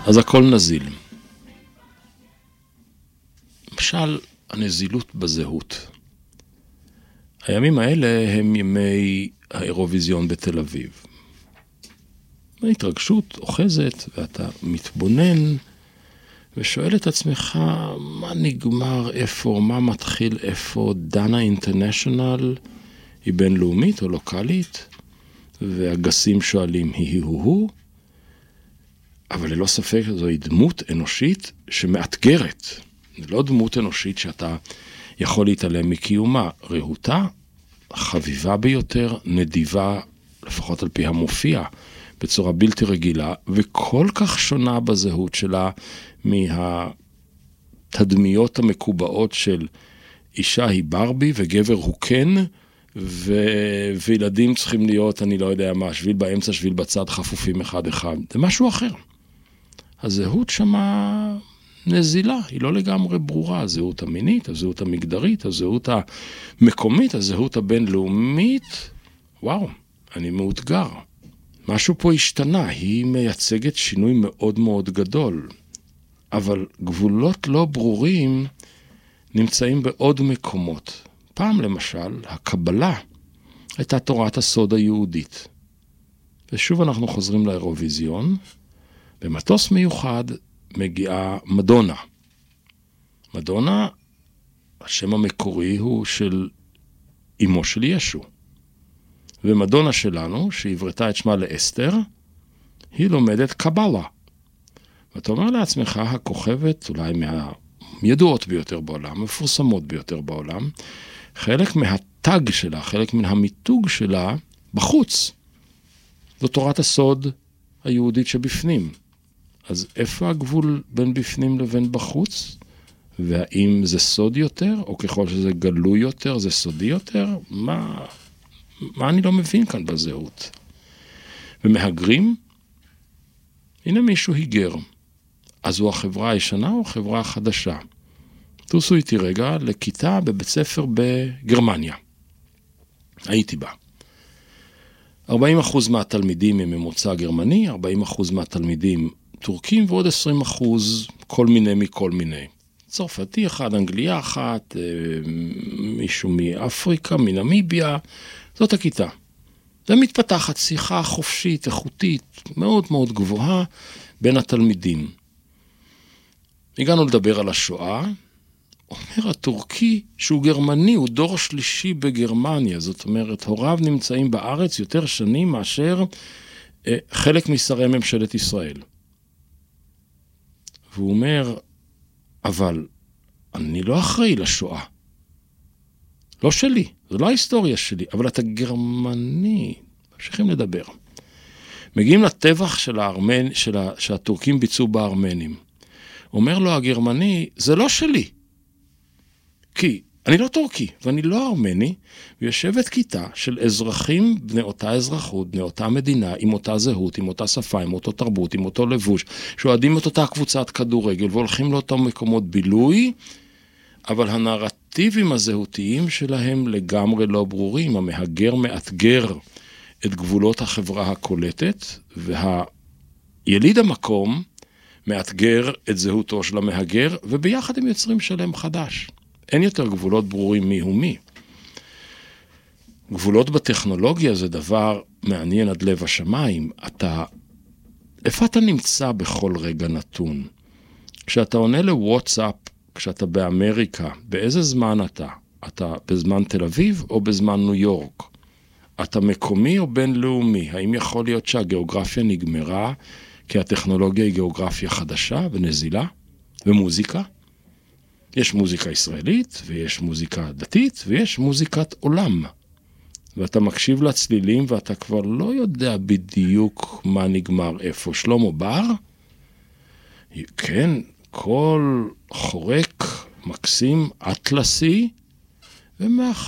אז הכל נזיל. למשל, הנזילות בזהות. הימים האלה הם ימי האירוויזיון בתל אביב. ההתרגשות אוחזת, ואתה מתבונן ושואל את עצמך מה נגמר איפה, מה מתחיל איפה. דנה אינטרנשיונל היא בינלאומית או לוקלית, והגסים שואלים היא. אבל ללא ספק זוהי דמות אנושית שמאתגרת. זו לא דמות אנושית שאתה יכול להתעלם מקיומה. רהוטה, חביבה ביותר, נדיבה, לפחות על פי המופיע, בצורה בלתי רגילה, וכל כך שונה בזהות שלה מהתדמיות המקובעות של אישה היא ברבי וגבר הוא קן, וילדים צריכים להיות, אני לא יודע מה, שביל באמצע, שביל בצד, חפופים אחד אחד. זה משהו אחר. הזהות שמה נזילה, היא לא לגמרי ברורה. הזהות המינית, הזהות המגדרית, הזהות המקומית, הזהות הבינלאומית. וואו, אני מאותגר. משהו פה השתנה, היא מייצגת שינוי מאוד מאוד גדול. אבל גבולות לא ברורים נמצאים בעוד מקומות. פעם למשל, הקבלה הייתה תורת הסוד היהודית. ושוב אנחנו חוזרים לאירוויזיון, במטוס מיוחד מגיעה מדונה. מדונה, השם המקורי הוא של אמו של ישו. ומדונה שלנו, שהברתה את שמה לאסתר, היא לומדת קבלה. ואתה אומר לעצמך, הכוכבת אולי מהידועות ביותר בעולם, מפורסמות ביותר בעולם, חלק מהטג שלה, חלק מן המיתוג שלה בחוץ. זו תורת הסוד היהודית שבפנים. אז איפה הגבול בין בפנים לבין בחוץ? והאם זה סוד יותר, או ככל שזה גלוי יותר, זה סודי יותר? מה אני לא מבין כאן בזהות? ומהגרים? הנה מישהו היגר. אז הוא החברה הישנה או החברה החדשה? תוסו איתי רגע לכיתה בבית ספר בגרמניה. הייתי בה. 40% מהתלמידים הם ממוצא גרמני, 40% מהתלמידים טורקים, ועוד 20% כל מיני מכל מיני. צרפתי אחד, אנגליה אחת, מישהו מאפריקה, מנמיביה. זאת הכיתה. ומתפתחת שיחה חופשית, איכותית, מאוד מאוד גבוהה בין התלמידים. הגענו לדבר על השואה. אומר הטורקי שהוא גרמני, הוא דור שלישי בגרמניה. זאת אומרת, הוריו נמצאים בארץ יותר שנים מאשר חלק משרי ממשלת ישראל. והוא אומר, אבל אני לא אחראי לשואה. לא שלי, זו לא ההיסטוריה שלי, אבל אתה גרמני. ממשיכים לדבר. מגיעים לטבח שהטורקים ביצעו בארמנים. אומר לו הגרמני, זה לא שלי. כי אני לא טורקי, ואני לא ארמני, ויושבת כיתה של אזרחים בני אותה אזרחות, בני אותה מדינה, עם אותה זהות, עם אותה שפה, עם אותו תרבות, עם אותו לבוש, שאוהדים את אותה קבוצת כדורגל, והולכים לאותם מקומות בילוי, אבל הנרטיבים הזהותיים שלהם לגמרי לא ברורים. המהגר מאתגר את גבולות החברה הקולטת, והיליד המקום מאתגר את זהותו של המהגר, וביחד הם יוצרים שלם חדש. אין יותר גבולות ברורים מי הוא מי. גבולות בטכנולוגיה זה דבר מעניין עד לב השמיים. איפה אתה נמצא בכל רגע נתון? כשאתה עונה לוואטסאפ, כשאתה באמריקה, באיזה זמן אתה? אתה בזמן תל אביב או בזמן ניו יורק? אתה מקומי או בינלאומי? האם יכול להיות שהגיאוגרפיה נגמרה כי הטכנולוגיה היא גיאוגרפיה חדשה ונזילה ומוזיקה? יש מוזיקה ישראלית, ויש מוזיקה דתית, ויש מוזיקת עולם. ואתה מקשיב לצלילים, ואתה כבר לא יודע בדיוק מה נגמר איפה. שלמה בר, כן, קול חורק, מקסים, אטלסי,